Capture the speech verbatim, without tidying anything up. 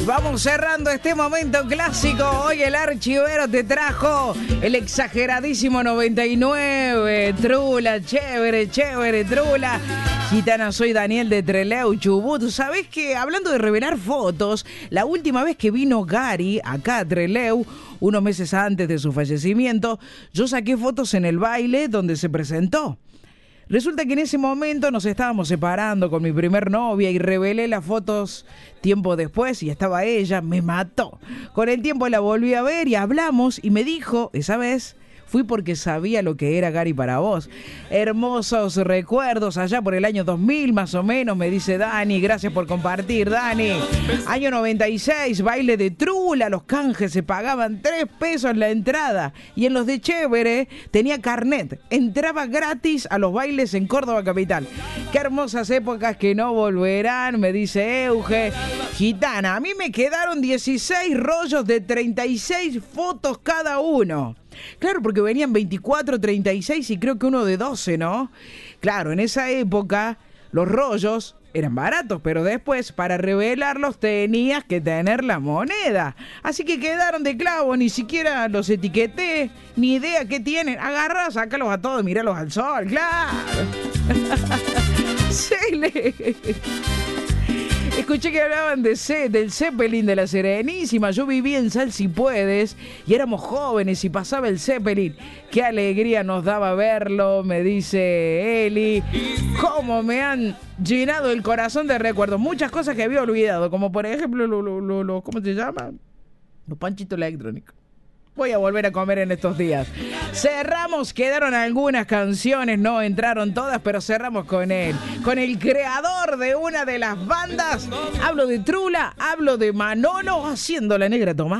Vamos cerrando este momento clásico. Hoy el archivero te trajo el exageradísimo noventa y nueve. Trula, chévere, chévere, Trula. Gitana, soy Daniel de Trelew, Chubut. ¿Sabés que hablando de revelar fotos, la última vez que vino Gary acá a Trelew, unos meses antes de su fallecimiento, yo saqué fotos en el baile donde se presentó? Resulta que en ese momento nos estábamos separando con mi primer novia y revelé las fotos tiempo después y estaba ella, me mató. Con el tiempo la volví a ver y hablamos y me dijo, esa vez, fui porque sabía lo que era Gary para vos. Hermosos recuerdos allá por el año dos mil más o menos, me dice Dani. Gracias por compartir, Dani. Año noventa y seis, baile de Trula. Los canjes se pagaban tres pesos la entrada. Y en los de Chévere tenía carnet. Entraba gratis a los bailes en Córdoba capital. Qué hermosas épocas que no volverán, me dice Euge. Gitana, a mí me quedaron dieciséis rollos de treinta y seis fotos cada uno. Claro, porque venían veinticuatro, treinta y seis y creo que uno de doce, ¿no? Claro, en esa época los rollos eran baratos, pero después para revelarlos tenías que tener la moneda. Así que quedaron de clavo, ni siquiera los etiqueté, ni idea qué tienen. Agarrá, sácalos a todos, míralos al sol, claro. Cele. Escuché que hablaban de C, del Zeppelin de la Serenísima. Yo vivía en Sal Si Puedes y éramos jóvenes y pasaba el Zeppelin. Qué alegría nos daba verlo, me dice Eli. Cómo me han llenado el corazón de recuerdos. Muchas cosas que había olvidado, como por ejemplo, lo, lo, lo, lo, ¿cómo se llama? Los panchitos electrónicos. Voy a volver a comer en estos días. Cerramos, quedaron algunas canciones, no entraron todas, pero cerramos con él. Con el creador de una de las bandas. Hablo de Trula, hablo de Manolo haciendo La Negra Tomás.